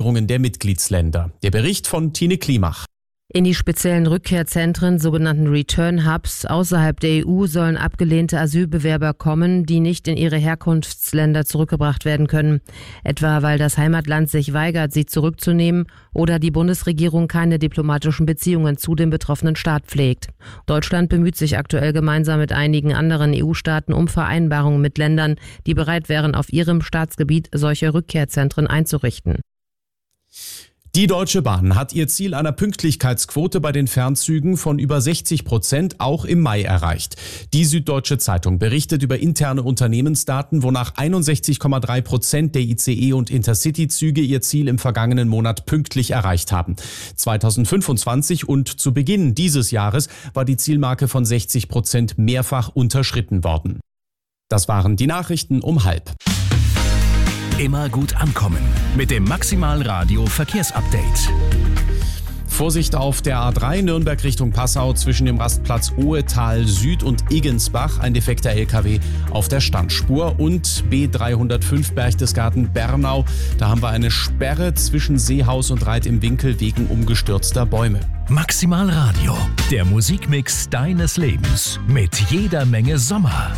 Regierungen der Mitgliedsländer. Der Bericht von Tine Klimach. In die speziellen Rückkehrzentren, sogenannten Return Hubs, außerhalb der EU sollen abgelehnte Asylbewerber kommen, die nicht in ihre Herkunftsländer zurückgebracht werden können. Etwa weil das Heimatland sich weigert, sie zurückzunehmen oder die Bundesregierung keine diplomatischen Beziehungen zu dem betroffenen Staat pflegt. Deutschland bemüht sich aktuell gemeinsam mit einigen anderen EU-Staaten um Vereinbarungen mit Ländern, die bereit wären, auf ihrem Staatsgebiet solche Rückkehrzentren einzurichten. Die Deutsche Bahn hat ihr Ziel einer Pünktlichkeitsquote bei den Fernzügen von über 60% auch im Mai erreicht. Die Süddeutsche Zeitung berichtet über interne Unternehmensdaten, wonach 61,3% der ICE- und Intercity-Züge ihr Ziel im vergangenen Monat pünktlich erreicht haben. 2025 und zu Beginn dieses Jahres war die Zielmarke von 60% mehrfach unterschritten worden. Das waren die Nachrichten um 12:30. Immer gut ankommen mit dem Maximal Radio Verkehrsupdate. Vorsicht auf der A3 Nürnberg Richtung Passau zwischen dem Rastplatz Ohetal Süd und Igensbach, ein defekter LKW auf der Standspur, und B305 Berchtesgaden Bernau. Da haben wir eine Sperre zwischen Seehaus und Reit im Winkel wegen umgestürzter Bäume. Maximal Radio, der Musikmix deines Lebens mit jeder Menge Sommer.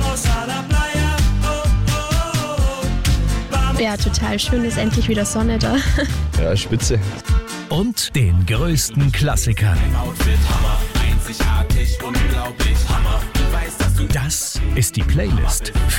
Ja, total schön, ist endlich wieder Sonne da. Ja, spitze. Und den größten Klassikern. Das ist die Playlist